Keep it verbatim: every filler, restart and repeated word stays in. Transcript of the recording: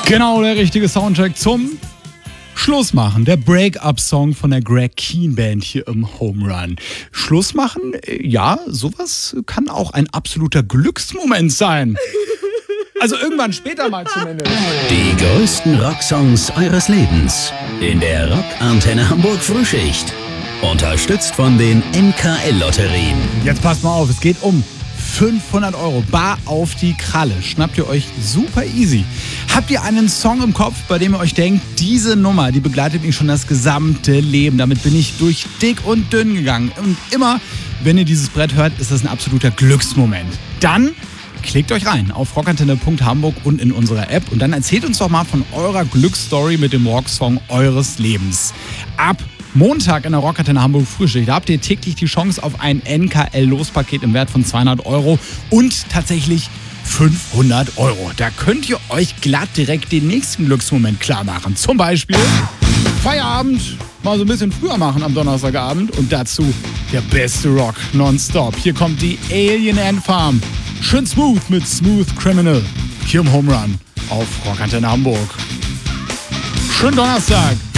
Genau, der richtige Soundtrack zum Schluss machen. Der Break-Up-Song von der Greg Keen Band hier im Home Run. Schluss machen, ja, sowas kann auch ein absoluter Glücksmoment sein. Also irgendwann später mal zumindest. Die größten Rocksongs eures Lebens in der Rock-Antenne Hamburg Frühschicht. Unterstützt von den N K L-Lotterien. Jetzt passt mal auf, es geht um fünfhundert Euro, bar auf die Kralle. Schnappt ihr euch super easy. Habt ihr einen Song im Kopf, bei dem ihr euch denkt, diese Nummer, die begleitet mich schon das gesamte Leben. Damit bin ich durch dick und dünn gegangen. Und immer, wenn ihr dieses Brett hört, ist das ein absoluter Glücksmoment. Dann klickt euch rein auf rockantenne punkt hamburg und in unserer App und dann erzählt uns doch mal von eurer Glücksstory mit dem Rocksong eures Lebens. Ab Montag in der Rockantenne Hamburg Frühschicht. Da habt ihr täglich die Chance auf ein N K L-Lospaket im Wert von zweihundert Euro und tatsächlich fünfhundert Euro. Da könnt ihr euch glatt direkt den nächsten Glücksmoment klar machen. Zum Beispiel Feierabend mal so ein bisschen früher machen am Donnerstagabend und dazu der beste Rock nonstop. Hier kommt die Alien Ant Farm. Schön smooth mit Smooth Criminal. Hier im Home Run auf Rockantenne Hamburg. Schönen Donnerstag.